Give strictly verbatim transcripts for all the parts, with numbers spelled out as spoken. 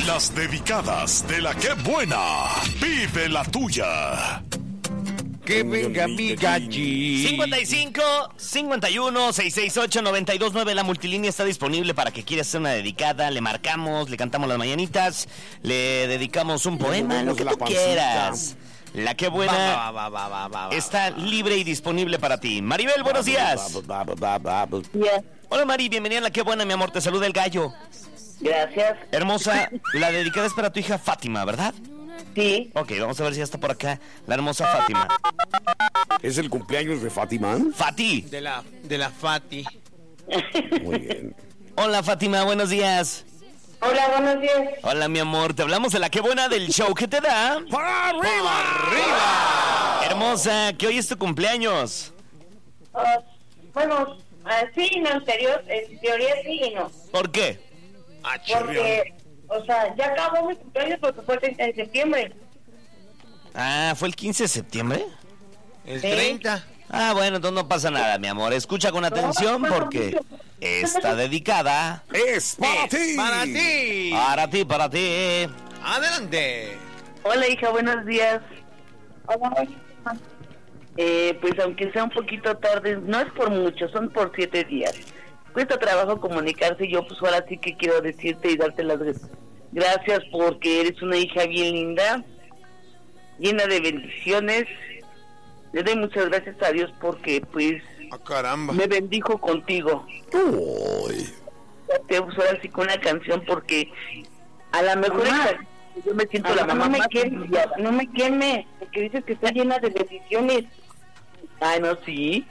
Las dedicadas de la que buena. Vive la tuya. Que venga mi galli. cincuenta y cinco, cincuenta y uno, seiscientos sesenta y ocho, noventa y dos nueve. La multilínea está disponible para que quieras hacer una dedicada. Le marcamos, le cantamos las mañanitas, le dedicamos un poema, lo que tú quieras. La que buena Va, va, va, va, va, va, está libre y disponible para ti. Maribel, buenos días. Yes. Hola Mari, bienvenida a La que buena, mi amor. Te saluda el gallo. Gracias. Hermosa, la dedicada es para tu hija Fátima, ¿verdad? Sí. Ok, vamos a ver si ya está por acá la hermosa Fátima. ¿Es el cumpleaños de Fátima? Fati. De la, de la Fati. Muy bien. Hola Fátima, buenos días. Hola, buenos días. Hola mi amor, te hablamos de La que buena del show que te da. ¡Para arriba! ¡Arriba! Hermosa, que hoy es tu cumpleaños. Uh, bueno, uh, sí, en anterior, en teoría sí y no. ¿Por qué? Ah, chirrión. Porque, o sea, ya acabó mi cumpleaños porque fue el treinta de septiembre. Ah, ¿fue el quince de septiembre? El Sí. treinta. Ah, bueno, entonces no pasa nada, mi amor. Escucha con atención porque está dedicada ¡Es para ti! Para ti. para ti, para ti. Adelante. Hola, hija, buenos días. Hola. Eh, pues aunque sea un poquito tarde, no es por mucho, son por siete días. Cuesta trabajo comunicarse y yo pues ahora sí que quiero decirte y darte las gracias porque eres una hija bien linda, llena de bendiciones. Le doy muchas gracias a Dios porque pues Ah, caramba. me bendijo contigo. Uy. Te uso ahora sí con una canción porque a lo mejor esta- yo me siento la mamá más envidiada. No me queme, porque dices que está llena de bendiciones. Ay, no, sí.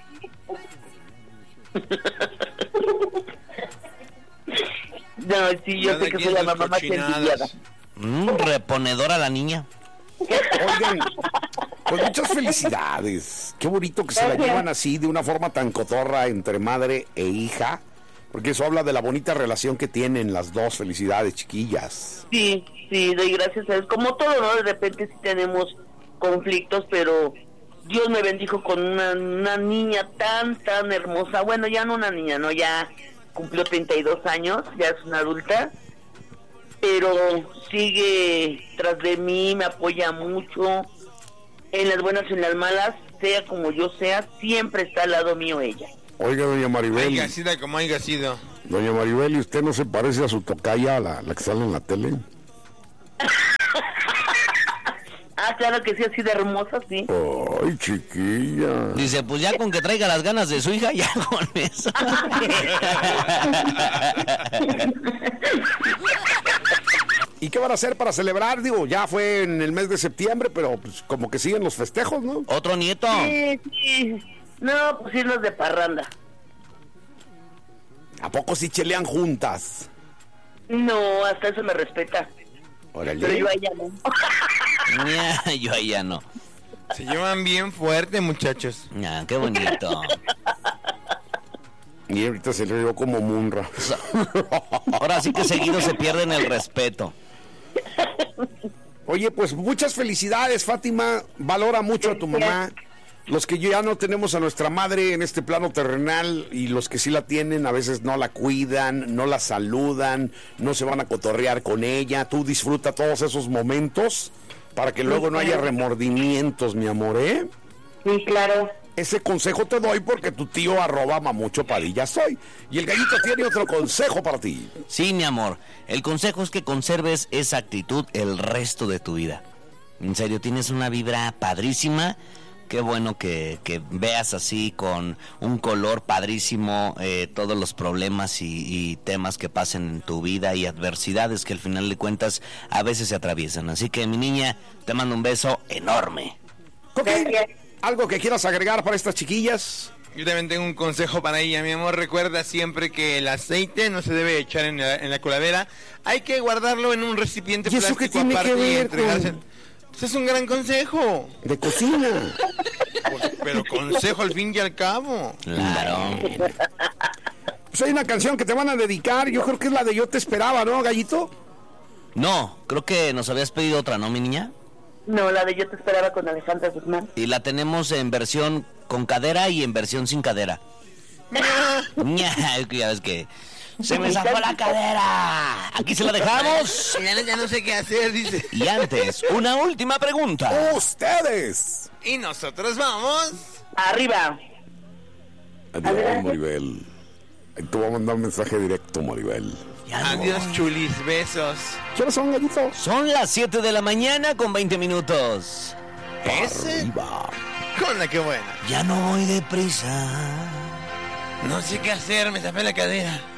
No, sí, yo Cada sé que quien soy la sus mamá más cochinadas. envidiada. Mm, reponedora la niña. Oigan, pues muchas felicidades. Qué bonito que se la Gracias. llevan así, de una forma tan cotorra entre madre e hija. Porque eso habla de la bonita relación que tienen las dos. Felicidades, chiquillas. Sí, sí, doy gracias a Dios. Como todo, ¿no? De repente sí tenemos conflictos, pero Dios me bendijo con una, una niña tan, tan hermosa. Bueno, ya no una niña, ¿no? Ya cumplió treinta y dos años, ya es una adulta. Pero sigue tras de mí, me apoya mucho. En las buenas y en las malas, sea como yo sea, siempre está al lado mío ella. Oiga, doña Maribel. Haya sido como haya sido. Doña Maribel, ¿y usted no se parece a su tocaya, la, la que sale en la tele? Ah, claro que sí, así de hermosa, sí. Ay, chiquilla. Dice, pues ya con que traiga las ganas de su hija, ya con eso. ¿Y qué van a hacer para celebrar? Digo, ya fue en el mes de septiembre, pero pues como que siguen los festejos, ¿no? Otro nieto. Sí, sí. No, pues irnos de parranda. ¿A poco sí chelean juntas? No, hasta eso me respeta. Órale. Pero yo a ella no. Ya, yo ahí ya no. Se llevan bien fuerte, muchachos. Ya, qué bonito. Y ahorita se le dio como Munra. Ahora sí que seguido se pierden el respeto. Oye, pues muchas felicidades, Fátima. Valora mucho a tu mamá. Los que ya no tenemos a nuestra madre en este plano terrenal y los que sí la tienen a veces no la cuidan, no la saludan, no se van a cotorrear con ella. Tú disfruta todos esos momentos para que luego no haya remordimientos, mi amor, ¿eh? Sí, claro. Ese consejo te doy porque tu tío arroba mamucho Padilla soy. Y el gallito tiene otro consejo para ti. Sí, mi amor. El consejo es que conserves esa actitud el resto de tu vida. En serio, tienes una vibra padrísima. Qué bueno que, que veas así con un color padrísimo eh, todos los problemas y, y temas que pasen en tu vida y adversidades que al final de cuentas a veces se atraviesan. Así que mi niña, te mando un beso enorme. Ok. Gracias. ¿Algo que quieras agregar para estas chiquillas? Yo también tengo un consejo para ella, mi amor. Recuerda siempre que el aceite no se debe echar en la, en la coladera. Hay que guardarlo en un recipiente ¿Y eso plástico qué tiene aparte que ver y entregarse. con- Pues es un gran consejo. De cocina. Pues, pero consejo al fin y al cabo. Claro. Pues hay una canción que te van a dedicar. Yo creo que es la de Yo Te Esperaba, ¿no, gallito? No, creo que nos habías pedido otra, ¿no, mi niña? No, la de Yo Te Esperaba con Alejandra Guzmán. Y la tenemos en versión con cadera y en versión sin cadera. Ña, es que ya ves que Se me zafó la cadera. Aquí se la dejamos. Ya no, ya no sé qué hacer, dice. Y antes, una última pregunta. Ustedes. Y nosotros vamos. Arriba. Adiós, Maribel. Ahí te voy a mandar un mensaje directo, Maribel. Ya no. Adiós, chulis, besos. ¿Qué hora son, gallitos? Son las siete de la mañana con veinte minutos. Ese. Arriba. Con la que buena. Ya no voy deprisa. No sé qué hacer, me zafé la cadera.